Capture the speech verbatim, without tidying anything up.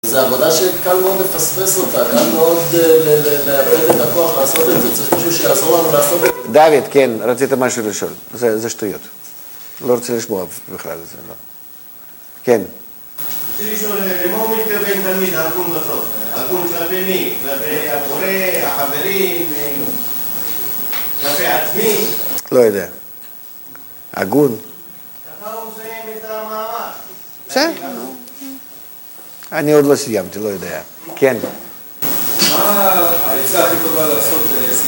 זו עבודה שקל מאוד לפספס אותה, קל מאוד לאבד את הכוח לעשות את זה, צריך משהו שיעזור לנו לעשות את זה. דוד, כן, רצית משהו לשאול, זה, זה שטויות. לא רוצה לשמוע בכלל את זה, לא. כן. רציתי לשאול, למה הוא מתכוון תמיד הגון בסוף? הגון כלפי מי? כלפי הבורא, החברים, כלפי עצמי? לא יודע. הגון. ככה הוא מסיים את המאמר. בסדר. אני עוד לא סיימתי, לא יודע. כן. מה העצה הכי טובה לעשות